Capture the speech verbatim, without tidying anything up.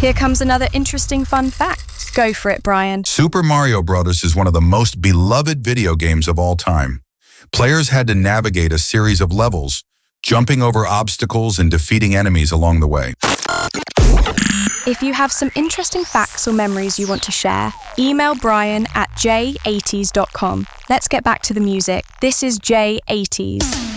Here comes another interesting fun fact. Go for it, Brian. Super Mario Bros. Is one of the most beloved video games of all time. Players had to navigate a series of levels, jumping over obstacles and defeating enemies along the way. If you have some interesting facts or memories you want to share, email Brian at j eighties dot com. Let's get back to the music. This is J eighties.